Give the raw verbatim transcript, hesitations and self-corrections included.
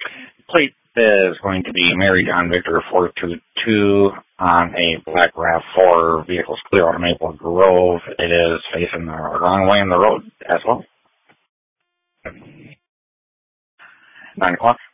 Plate is going to be Mary John Victor four two two on a black RAV four. Vehicle's clear out of Maple Grove. It is facing the wrong way in the road as well. nine o'clock.